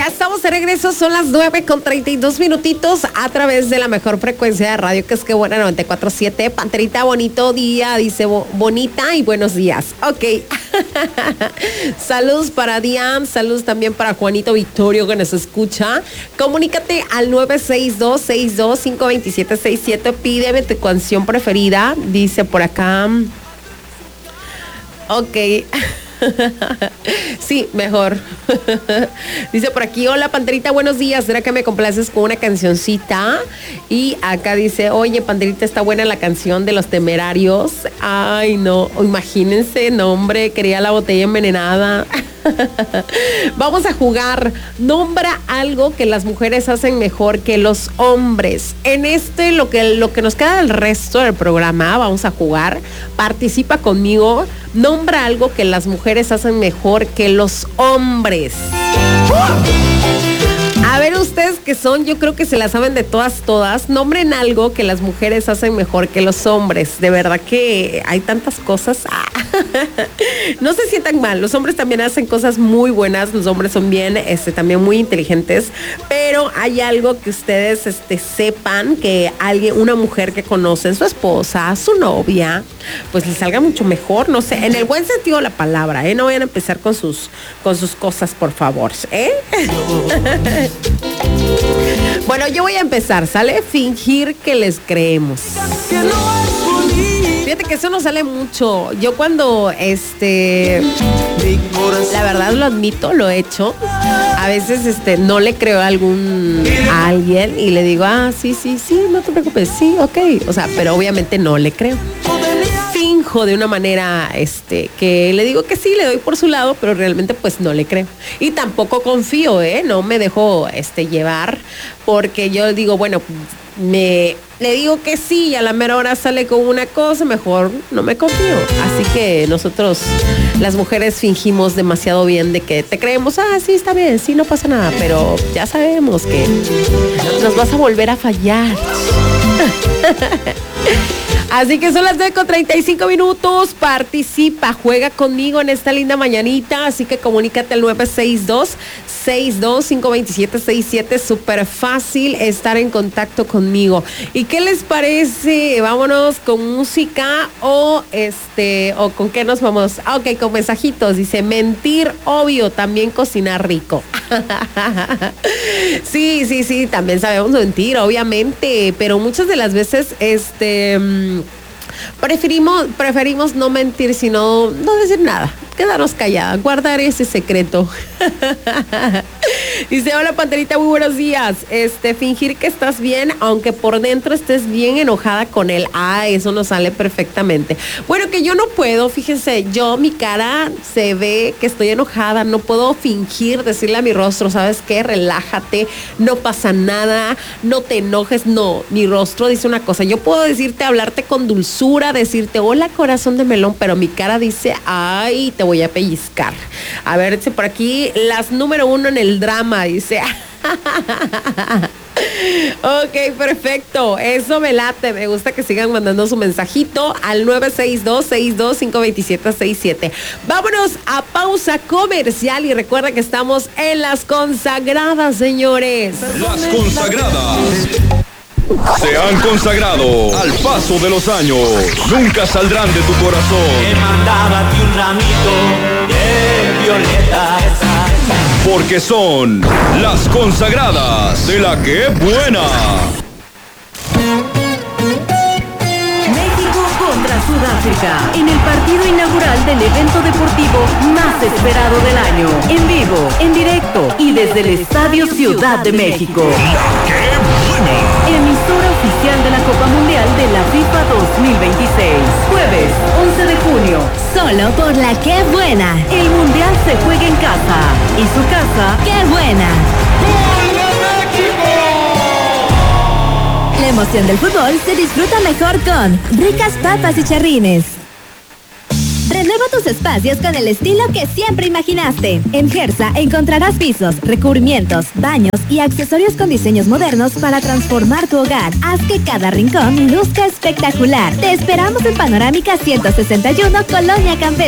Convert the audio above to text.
Ya estamos de regreso, son las 9:32 a través de la mejor frecuencia de radio, que es que buena 94.7. Panterita, bonito día, dice bonita y buenos días. Ok. Saludos para Diam, saludos también para Juanito Victorio que nos escucha. Comunícate al 962-62-527-67. Pídeme tu canción preferida, dice por acá. Ok. Sí, mejor. Dice por aquí, hola Panterita, buenos días, ¿será que me complaces con una cancioncita? Y acá dice, oye Panterita, está buena la canción de Los Temerarios. Ay no, imagínense, no hombre, quería la botella envenenada. Vamos a jugar. Nombra algo que las mujeres hacen mejor que los hombres. En lo que nos queda del resto del programa, vamos a jugar. Participa conmigo. Nombra algo que las mujeres hacen mejor que los hombres. A ver, ustedes que son, yo creo que se la saben de todas, nombren algo que las mujeres hacen mejor que los hombres. De verdad que hay tantas cosas. No se sientan mal, los hombres también hacen cosas muy buenas, los hombres son bien, también muy inteligentes, pero hay algo que ustedes sepan que una mujer que conocen, su esposa, su novia, pues les salga mucho mejor, no sé, en el buen sentido de la palabra, no vayan a empezar con sus cosas, por favor, Bueno, yo voy a empezar, ¿sale? Fingir que les creemos. Fíjate que eso no sale mucho. Yo cuando, la verdad lo admito, lo he hecho. A veces, no le creo a alguien y le digo, sí, no te preocupes, sí, ok. O sea, pero obviamente no le creo. Finjo de una manera, que le digo que sí, le doy por su lado, pero realmente pues no le creo. Y tampoco confío, no me dejo, llevar, porque yo digo, bueno, le digo que sí y a la mera hora sale con una cosa, mejor no me confío. Así que nosotros, las mujeres, fingimos demasiado bien de que te creemos, sí, está bien, sí, no pasa nada, pero ya sabemos que nos vas a volver a fallar. Así que son las 9:35. Participa, juega conmigo en esta linda mañanita. Así que comunícate al 962-62-527-67. Súper fácil estar en contacto conmigo. ¿Y qué les parece? Vámonos con música o con qué nos vamos. Ok, con mensajitos. Dice, mentir, obvio, también cocinar rico. Sí, también sabemos mentir, obviamente, pero muchas de las veces, preferimos no mentir, sino no decir nada, quedarnos callada, guardar ese secreto. Dice, hola Panterita, muy buenos días. Fingir que estás bien, aunque por dentro estés bien enojada con él. Eso nos sale perfectamente. Bueno, que yo no puedo, fíjense, mi cara se ve que estoy enojada, no puedo fingir, decirle a mi rostro, ¿sabes qué? Relájate, no pasa nada, no te enojes. No, mi rostro dice una cosa, yo puedo hablarte con dulzura, decirte, hola corazón de melón, pero mi cara dice, te voy a pellizcar. A ver, por aquí, las número 1 en el drama, dice. Ok, perfecto, eso me late, me gusta que sigan mandando su mensajito al 962-62-527-67. Vámonos a pausa comercial y recuerda que estamos en Las Consagradas, señores. Las Consagradas se han consagrado al paso de los años. Nunca saldrán de tu corazón. Te mandaba un ramito de violetas. Porque son las consagradas de La Que Buena. México contra Sudáfrica en el partido inaugural del evento deportivo más esperado del año. En vivo, en directo y desde el Estadio Ciudad de México. La Que Buena. Emisora oficial de la Copa Mundial de la FIFA 2026. Jueves 11 de junio. Solo por La Que Buena. El Mundial se juega en casa. Y su casa, ¡Qué buena! La emoción del fútbol se disfruta mejor con ricas papas y charrines. Renueva tus espacios con el estilo que siempre imaginaste. En Gersa encontrarás pisos, recubrimientos, baños y accesorios con diseños modernos para transformar tu hogar. Haz que cada rincón luzca espectacular. Te esperamos en Panorámica 161, Colonia Campestre.